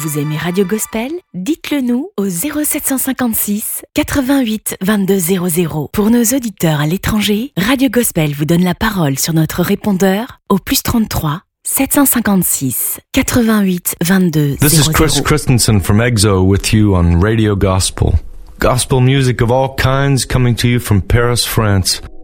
Vous aimez Radio Gospel? Dites-le nous au 0756 88 22 00. Pour nos auditeurs à l'étranger, Radio Gospel vous donne la parole sur notre répondeur au +33 756 88 22 00. This is Chris Christensen from EXO with you on Radio Gospel. Gospel music of all kinds coming to you from Paris, France.